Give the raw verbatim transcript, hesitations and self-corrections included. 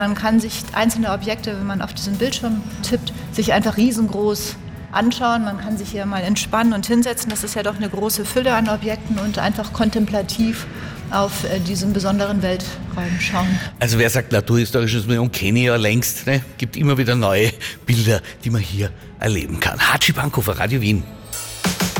Man kann sich einzelne Objekte, wenn man auf diesen Bildschirm tippt, sich einfach riesengroß anschauen. Man kann sich hier mal entspannen und hinsetzen. Das ist ja doch eine große Fülle an Objekten und einfach kontemplativ auf äh, diesen besonderen Weltraum schauen. Also wer sagt, Naturhistorisches Museum kenne ich ja längst, ne? Gibt immer wieder neue Bilder, die man hier erleben kann. Hatschi Pankow für Radio Wien.